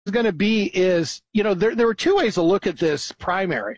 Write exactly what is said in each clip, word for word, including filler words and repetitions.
going to be is, you know, there there were two ways to look at this primary.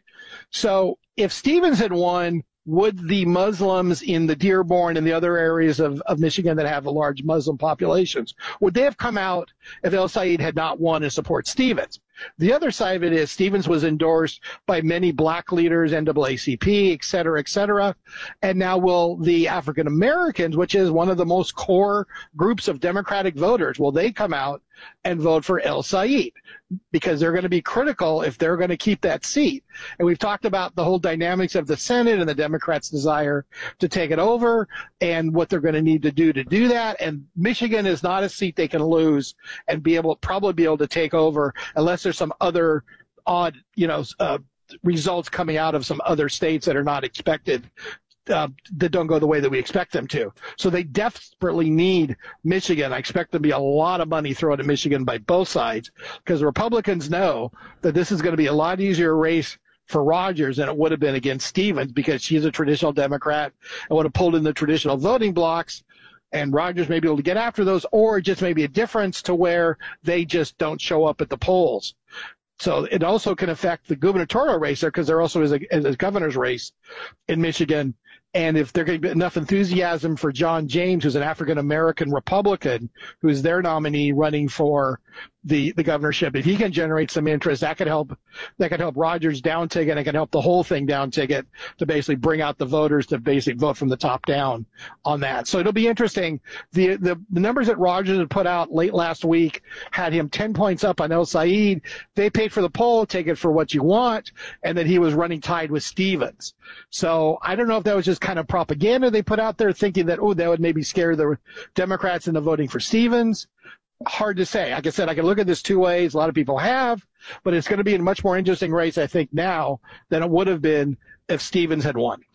So if Stevens had won, would the Muslims in the Dearborn and the other areas of, of Michigan that have large Muslim populations, would they have come out if El Said had not won and support Stevens? The other side of it is Stevens was endorsed by many black leaders, N double A C P, et cetera, et cetera. And now will the African Americans, which is one of the most core groups of Democratic voters, will they come out and vote for El Said? Because they're going to be critical if they're going to keep that seat. And we've talked about the whole dynamics of the Senate and the Democrats' desire to take it over and what they're going to need to do to do that. And Michigan is not a seat they can lose and be able, probably be able to take over unless there's some other odd, you know, uh, results coming out of some other states that are not expected, uh, that don't go the way that we expect them to. So they desperately need Michigan. I expect there to be a lot of money thrown at Michigan by both sides because the Republicans know that this is going to be a lot easier race for Rogers than it would have been against Stevens because she's a traditional Democrat and would have pulled in the traditional voting blocks. And Rogers may be able to get after those, or just maybe a difference to where they just don't show up at the polls. So it also can affect the gubernatorial race there because there also is a, is a governor's race in Michigan. And if there could be enough enthusiasm for John James, who's an African-American Republican, who's their nominee running for the, the governorship, if he can generate some interest, that could help, that could help Rogers down ticket. It can help the whole thing down ticket to basically bring out the voters to basically vote from the top down on that. So it'll be interesting. The, the, the numbers that Rogers had put out late last week had him ten points up on El Said. They paid for the poll, take it for what you want, and that he was running tied with Stevens. So I don't know if that was just kind of propaganda they put out there thinking that, oh, that would maybe scare the Democrats into voting for Stevens. Hard to say. Like I said, I can look at this two ways. A lot of people have, but it's going to be a much more interesting race, I think, now than it would have been if Stevens had won.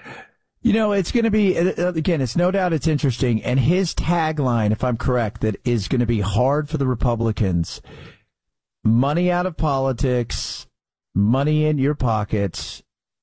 You know, it's going to be, again, it's no doubt it's interesting. And his tagline, if I'm correct, that is going to be hard for the Republicans. Money out of politics, money in your pockets,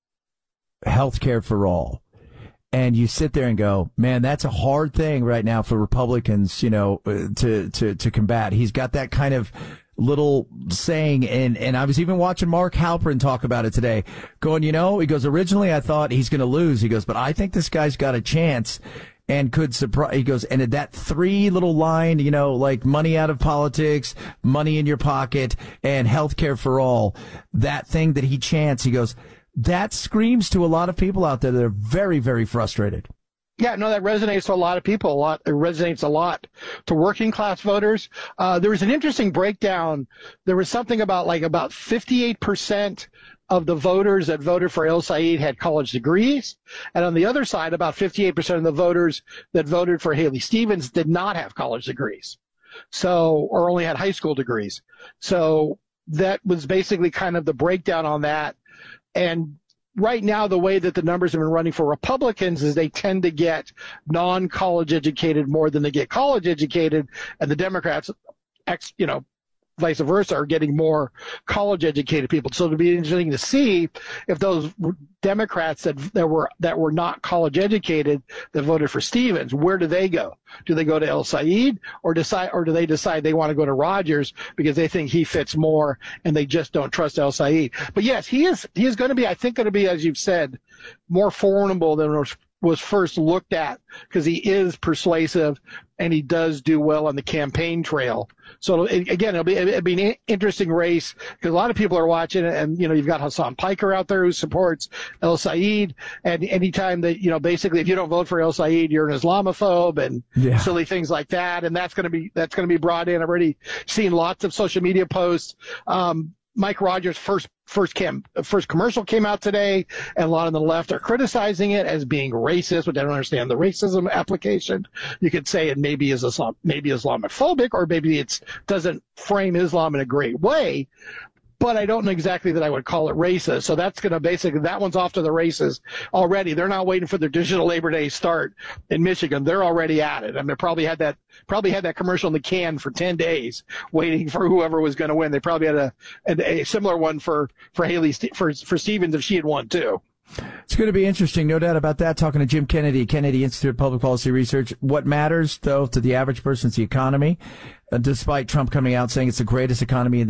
health care for all. And you sit there and go, man, that's a hard thing right now for Republicans, you know, to, to, to combat. He's got that kind of little saying. And, and I was even watching Mark Halperin talk about it today going, you know, he goes, originally I thought he's going to lose. He goes, but I think this guy's got a chance and could surprise. He goes, and that three little line, you know, like money out of politics, money in your pocket and health care for all, that thing that he chants, he goes, that screams to a lot of people out there that are very, very frustrated. Yeah, no, that resonates to a lot of people. A lot, it resonates a lot to working class voters. Uh, there was an interesting breakdown. There was something about like about fifty-eight percent of the voters that voted for El Said had college degrees. And on the other side, about fifty-eight percent of the voters that voted for Haley Stevens did not have college degrees. So, or only had high school degrees. So that was basically kind of the breakdown on that. And right now, the way that the numbers have been running for Republicans is they tend to get non-college educated more than they get college educated, and the Democrats, ex, you know, vice versa, are getting more college educated people. So it'll be interesting to see if those Democrats that that were that were not college educated that voted for Stevens, where do they go? Do they go to El Said, or decide, or do they decide they want to go to Rogers because they think he fits more and they just don't trust El Said? But yes, he is he is going to be, I think, going to be, as you've said, more formidable than was was first looked at because he is persuasive and he does do well on the campaign trail. So it, again, it'll be, it'll be an interesting race because a lot of people are watching it, and, you know, you've got Hassan Piker out there who supports El Said, and anytime that, you know, basically if you don't vote for El Said, you're an Islamophobe and yeah. silly things like that. And that's going to be, that's going to be brought in. I've already seen lots of social media posts. Um, Mike Rogers' first first cam first commercial came out today, and a lot on the left are criticizing it as being racist, which I don't understand the racism application. You could say it maybe is Islam, maybe Islamophobic, or maybe it doesn't frame Islam in a great way. But I don't know exactly that I would call it racist. So that's going to basically, that one's off to the races already. They're not waiting for their digital Labor Day start in Michigan. They're already at it. I mean, they probably had that, probably had that commercial in the can for ten days waiting for whoever was going to win. They probably had a, a, a similar one for, for Haley, for, for Stevens if she had won too. It's going to be interesting, no doubt about that. Talking to Jim Kennedy, Kennedy Institute of Public Policy Research. What matters, though, to the average person is the economy. Uh, despite Trump coming out saying it's the greatest economy in the